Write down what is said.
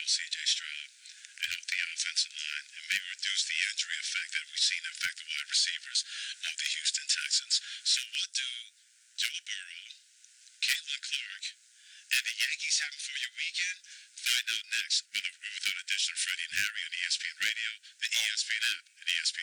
C.J. Stroud and help the offensive line and maybe reduce the injury effect that we've seen affect the wide receivers of the Houston Texans. So what do Joe Burrow, Caitlin Clark, and the Yankees having for your weekend? Find out next with an edition of Freddie and Harry on ESPN Radio, the ESPN app, and ESPN.